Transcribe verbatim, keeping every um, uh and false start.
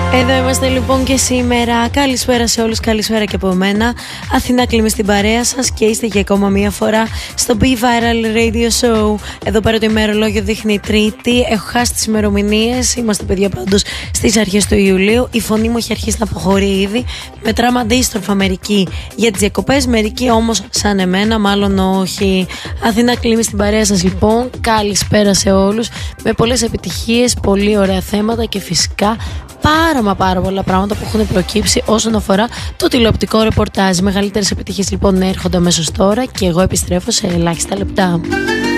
Εδώ είμαστε λοιπόν και σήμερα. Καλησπέρα σε όλους, καλησπέρα και από μένα. Αθηνά Κλίμη στην παρέα σας και είστε για ακόμα μία φορά στο Be Viral Radio Show. Εδώ πέρα το ημερολόγιο δείχνει Τρίτη. Έχω χάσει τις ημερομηνίες. Είμαστε παιδιά πάντως στις αρχές του Ιουλίου. Η φωνή μου έχει αρχίσει να αποχωρεί ήδη. Μετράμε αντίστροφα μερικοί για τις διακοπές, μερικοί όμως σαν εμένα, μάλλον όχι. Αθηνά Κλίμη στην παρέα σας λοιπόν. Καλησπέρα σε όλους. Με πολλές επιτυχίες, πολύ ωραία θέματα και φυσικά πάρα μα πάρα πολλά πράγματα που έχουν προκύψει όσον αφορά το τηλεοπτικό ρεπορτάζ. Μεγαλύτερες επιτυχίες λοιπόν έρχονται αμέσως τώρα και εγώ επιστρέφω σε ελάχιστα λεπτά.